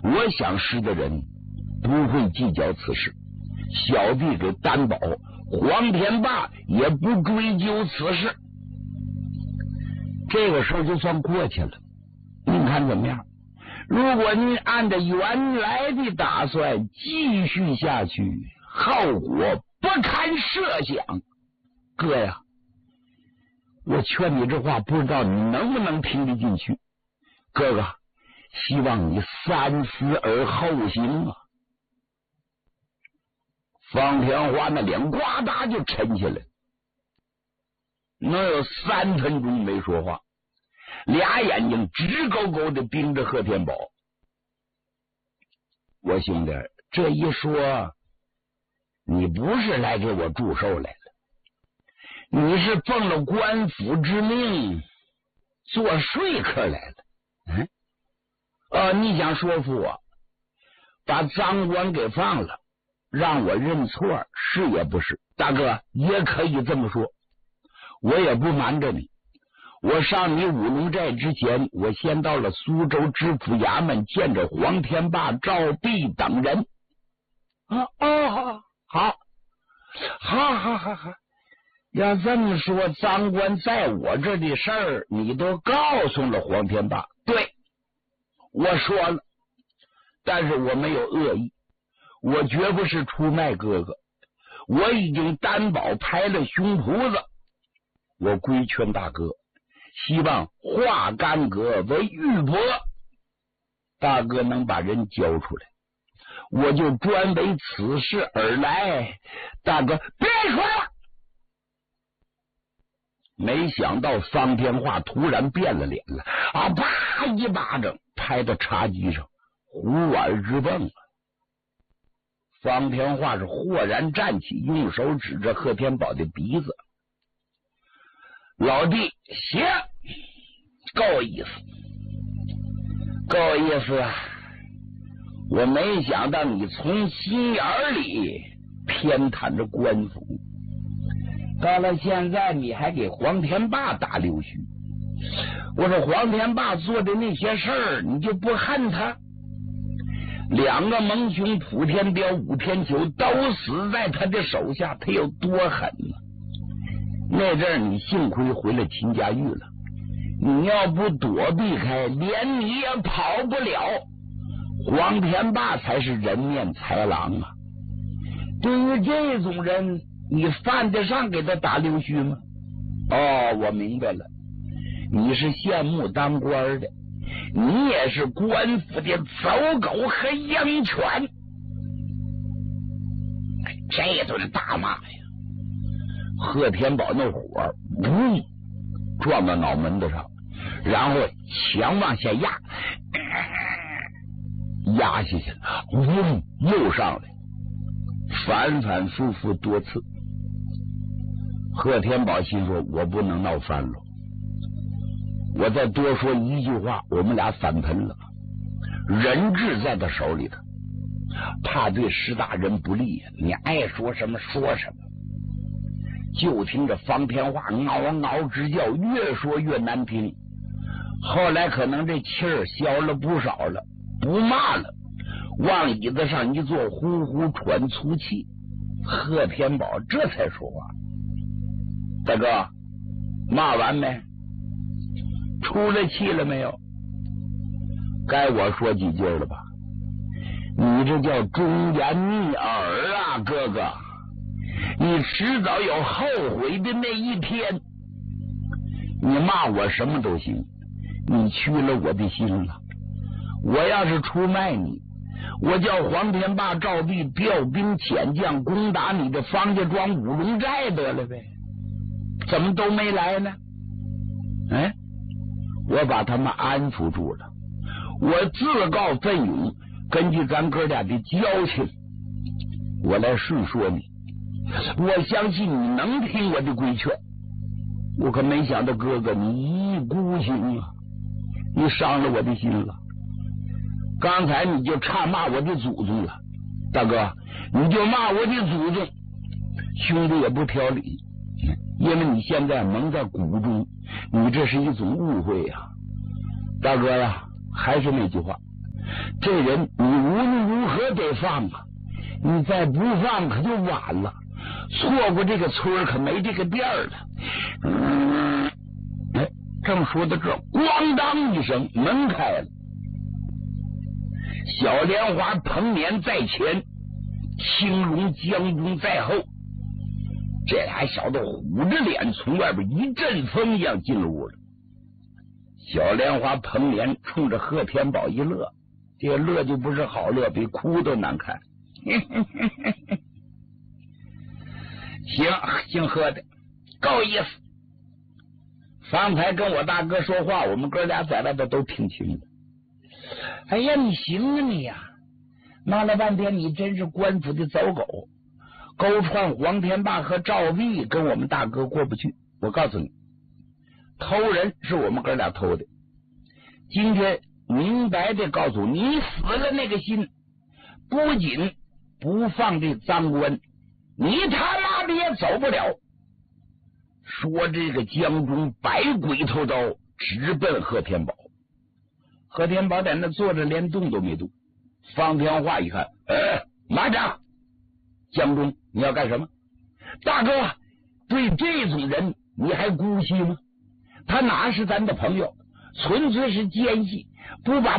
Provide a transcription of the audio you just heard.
我想识的人不会计较此事，小弟给担保，黄天霸也不追究此事。这个事儿就算过去了，您看怎么样？如果您按照原来的打算继续下去，后果不堪设想。哥呀，我劝你这话，不知道你能不能听得进去。哥哥，希望你三思而后行啊！方天华那脸呱嗒就沉下来，能有3分钟没说话，俩眼睛直勾勾的盯着贺天宝。我兄弟，这一说，你不是来给我祝寿来了，你是奉了官府之命做说客来了。你想说服我把赃官给放了，让我认错，是也不是？大哥也可以这么说，我也不瞒着你，我上你五龙寨之前，我先到了苏州知府衙门见着黄天霸、赵弼等人。好，要这么说，赃官在我这的事儿你都告诉了黄天霸？对，我说了，但是我没有恶意，我绝不是出卖哥哥，我已经担保拍了胸脯子。我规劝大哥，希望化干戈为玉帛，大哥能把人交出来，我就专为此事而来。大哥别说了。没想到方天化突然变了脸了，啪一巴掌拍到茶几上，胡碗直蹦。方天化是豁然站起，用手指着贺天宝的鼻子：老弟，行，够意思，够意思啊！我没想到你从心眼里偏袒着官府，到了现在你还给黄天霸打溜须。我说黄天霸做的那些事儿，你就不恨他？2个蒙兄普天彪、武天球都死在他的手下，他有多狠呢？那阵儿你幸亏回了秦家峪了，你要不躲避开，连你也跑不了。黄天霸才是人面豺狼啊！对于这种人，你犯得上给他打溜须吗？我明白了，你是羡慕当官的，你也是官府的走狗和鹰犬。这顿大骂呀，贺天宝那火撞到脑门子上，然后强往下压下去了，又上来，反反复复多次。贺天宝心说，我不能闹翻了，我再多说一句话，我们俩反喷了。人质在他手里头，怕对石大人不利，你爱说什么说什么。就听着方天化嗷嗷直叫，越说越难听。后来可能这气儿消了不少了，不骂了，往椅子上一坐，呼呼喘粗气。贺天宝这才说话：大哥，骂完没？出了气了没有？该我说几句了吧？你这叫忠言逆耳啊，哥哥，你迟早有后悔的那一天。你骂我什么都行，你屈了我的心了。我要是出卖你，我叫黄天霸、赵弼调兵遣将攻打你的方家庄五龙寨得了呗，怎么都没来呢？我把他们安抚住了，我自告奋勇，根据咱哥俩的交情，我来述说你。我相信你能听我的规劝。我可没想到哥哥你一意孤行啊，你伤了我的心了。刚才你就差骂我的祖宗了，大哥，你就骂我的祖宗，兄弟也不挑理，因为你现在蒙在鼓中，你这是一种误会呀。大哥呀，还是那句话， 这人你无论如何得放啊，你再不放可就晚了，错过这个村可没这个店了。正说到这，咣当一声，门开了，小莲花彭冕在前，青龙将军在后，这俩小子虎着脸从外边一阵风一样进了屋了。小莲花彭冕冲着贺天宝一乐，这个乐就不是好乐，比哭都难看。行，姓贺的够意思，方才跟我大哥说话，我们哥俩在外边都听清了。哎呀，你行啊你呀！闹了半天，你真是官府的走狗，勾串黄天霸和赵弼，跟我们大哥过不去。我告诉你，偷人是我们哥俩偷的。今天明白的告诉你，死了那个心，不仅不放这赃官，你他妈的也走不了。说这个江中摆鬼头刀，直奔贺天宝。贺天宝在那坐着，连动都没动。方天化一看，马长，江中你要干什么？大哥，对这种人你还姑息吗？他哪是咱的朋友，纯粹是奸细，不把